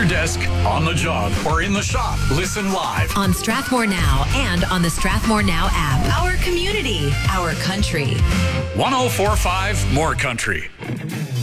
your desk, on the job, or in the shop. Listen live on Strathmore Now and on the Strathmore Now app. Our community, our country. 104.5 More Country.